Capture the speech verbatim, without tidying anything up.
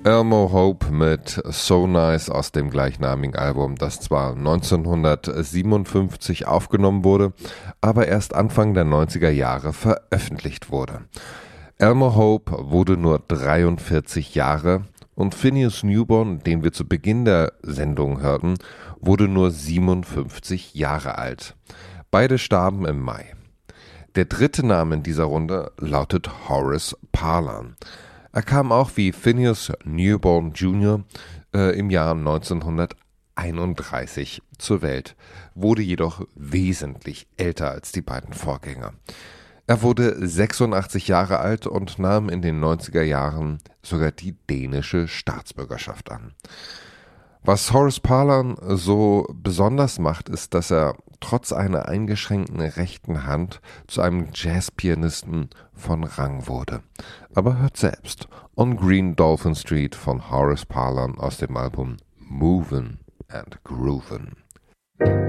Elmo Hope mit So Nice aus dem gleichnamigen Album, das zwar neunzehnhundertsiebenundfünfzig aufgenommen wurde, aber erst Anfang der neunziger Jahre veröffentlicht wurde. Elmo Hope wurde nur dreiundvierzig Jahre und Phineas Newborn, den wir zu Beginn der Sendung hörten, wurde nur siebenundfünfzig Jahre alt. Beide starben im Mai. Der dritte Name in dieser Runde lautet Horace Parlan. Er kam auch wie Phineas Newborn Junior äh, im Jahr neunzehnhunderteinunddreißig zur Welt, wurde jedoch wesentlich älter als die beiden Vorgänger. Er wurde sechsundachtzig Jahre alt und nahm in den neunziger Jahren sogar die dänische Staatsbürgerschaft an. Was Horace Parlan so besonders macht, ist, dass er trotz einer eingeschränkten rechten Hand zu einem Jazzpianisten von Rang wurde. Aber hört selbst: On Green Dolphin Street von Horace Parlan aus dem Album Movin' and Groovin'.